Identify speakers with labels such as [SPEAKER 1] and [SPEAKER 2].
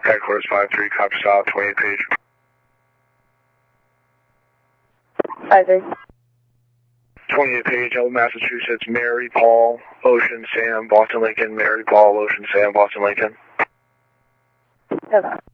[SPEAKER 1] Headquarters 5-3, copy south, 28 page.
[SPEAKER 2] 5-3.
[SPEAKER 1] 28 page, Elwood, Massachusetts, Mary, Paul, Ocean, Sam, Boston, Lincoln, Mary, Paul, Ocean, Sam, Boston, Lincoln.
[SPEAKER 2] Okay.